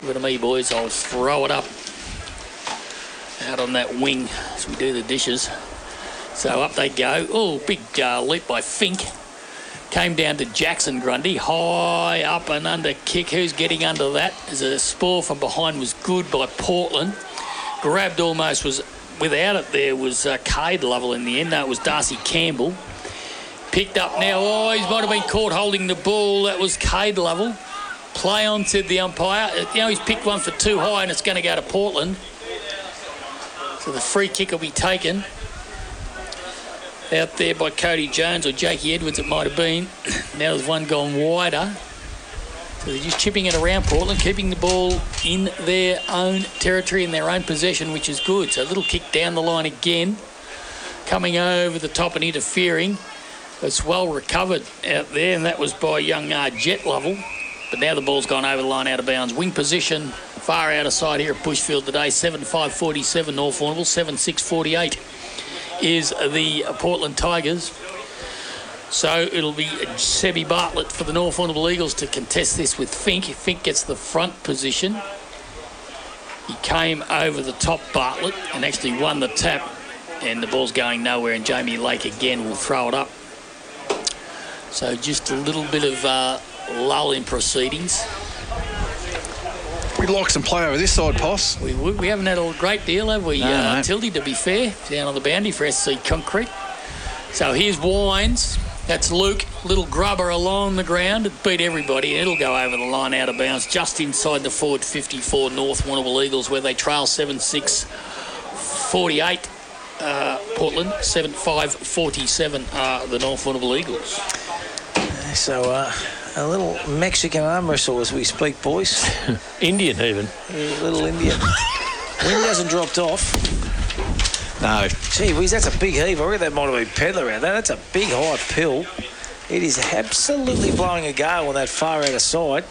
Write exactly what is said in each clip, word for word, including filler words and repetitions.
Give it to me, boys. I'll throw it up out on that wing as we do the dishes. So up they go. Oh, big uh, leap by Fink. Came down to Jackson Grundy. High up and under kick. Who's getting under that? As a spore from behind was good by Portland. Grabbed almost was without it there was uh, Cade Lovell in the end. No, it was Darcy Campbell. Picked up now. Oh, he might have been caught holding the ball. That was Cade Lovell. Play on, said the umpire. You know, he's picked one for too high and it's going to go to Portland. So the free kick will be taken out there by Cody Jones or Jakey Edwards it might have been. Now there's one gone wider. So they're just chipping it around Portland, keeping the ball in their own territory, in their own possession, which is good. So a little kick down the line again. Coming over the top and interfering. It's well recovered out there, and that was by young uh, Jet Lovell. But now the ball's gone over the line out of bounds. Wing position far out of side here at Bushfield today. seven five forty-seven North Warrnambool, seven six forty-eight is the Portland Tigers. So it'll be Sebi Bartlett for the North Warrnambool Eagles to contest this with Fink. Fink gets the front position. He came over the top, Bartlett, and actually won the tap. And the ball's going nowhere, and Jamie Lake again will throw it up. So just a little bit of uh, lull in proceedings. We'd like some play over this side, Poss. We would. We haven't had a great deal, have we, no, uh, no. Tildy, to be fair, down on the boundary for S C Concrete. So here's Wines. That's Luke. Little grubber along the ground. It beat everybody. It'll go over the line out of bounds just inside the forward fifty-four North Warrnambool Eagles, where they trail seven six forty-eight. Uh, Portland, seven five forty-seven are the North Warrnambool Eagles. So, uh, a little Mexican arm wrestle as we speak, boys. Indian, even. A little Indian. Wind hasn't dropped off. No. Gee whiz, that's a big heave. I reckon that might have been Pedler out there. That's a big high pill. It is absolutely blowing a gale on that far outer side.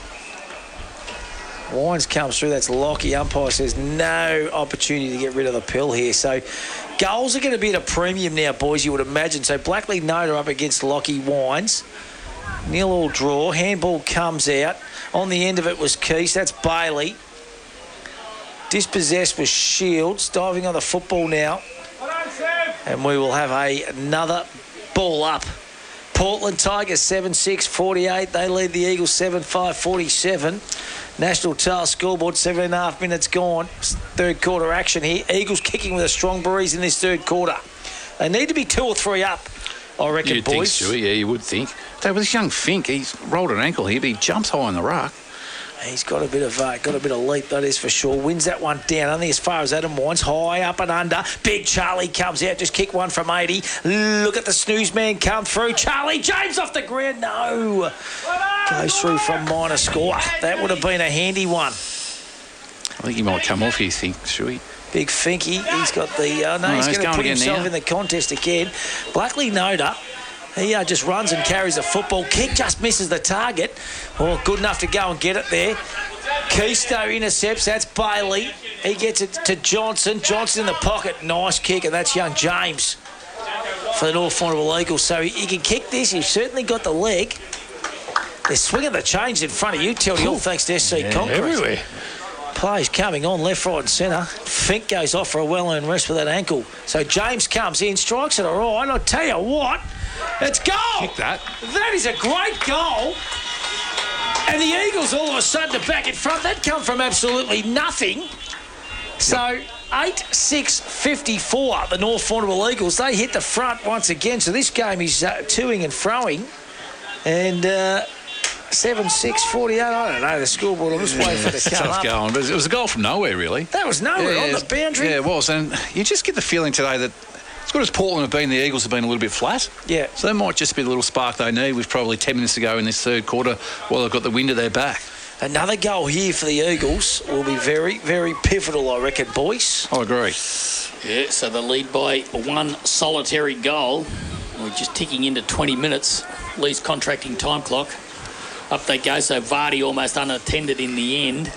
Wines comes through. That's Lockie. Umpire says no opportunity to get rid of the pill here. So goals are going to be at a premium now, boys, you would imagine. So Blackley Noda up against Lockie Wines. Nil all draw. Handball comes out. On the end of it was Keys. That's Bailey. Dispossessed was Shields. Diving on the football now. And we will have a, another ball up. Portland Tigers seven six forty-eight. They lead the Eagles seven five forty-seven. National Tail scoreboard, seven and a half minutes gone. Third quarter action here. Eagles kicking with a strong breeze in this third quarter. They need to be two or three up, I reckon, You'd boys. think, Stewie, yeah, you would think. So with this young Fink, he's rolled an ankle here, but he jumps high on the ruck. He's got a bit of uh, got a bit of leap, that is for sure. Wins that one down, only as far as Adam Wines. High up and under. Big Charlie comes out, just kick one from eighty. Look at the snooze man come through. Charlie James off the ground. No. Goes through from minor score. That would have been a handy one. I think he might come off here, think, Stewie. Big Finky, he's got the... Uh, no, oh, he's, he's going to put himself now. in the contest again. Blackley Noda, he uh, just runs and carries the football. Kick just misses the target. Oh, good enough to go and get it there. Keisto intercepts. That's Bailey. He gets it to Johnson. Johnson in the pocket. Nice kick, and that's young James for the North Warrnambool Eagles. So he, he can kick this. He's certainly got the leg. They're swinging the chains in front of you, Tildy, all thanks to S C Yeah, Concrete. everywhere. Plays coming on left, right and centre. Fink goes off for a well-earned rest with that ankle. So James comes in, strikes it all right. I'll tell you what, it's goal. Kick that. That is a great goal. And the Eagles all of a sudden are back in front. That come from absolutely nothing. So eight six fifty-four, the North Warrnambool Eagles. They hit the front once again. So this game is uh, toing and froing. And... Uh, seven six forty-eight, I don't know the scoreboard. I'm just waiting for it to come Tough up. going, but it was a goal from nowhere, really. That was nowhere Yeah, on yeah, the boundary. Yeah, it was. And you just get the feeling today that as good as Portland have been, the Eagles have been a little bit flat. Yeah. So that might just be the little spark they need with probably ten minutes to go in this third quarter while they've got the wind at their back. Another goal here for the Eagles will be very, very pivotal, I reckon, boys. I agree. Yeah, so the lead by one solitary goal. We're just ticking into twenty minutes. Lee's contracting time clock. Up they go, so Vardy almost unattended in the end.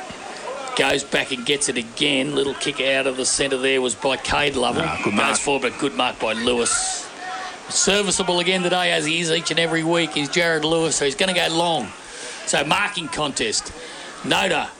Goes back and gets it again. Little kick out of the centre there was by Cade Lovell. Ah, good mark. Goes forward, but good mark by Lewis. Serviceable again today, as he is each and every week, is Jared Lewis, so he's going to go long. So marking contest. Noda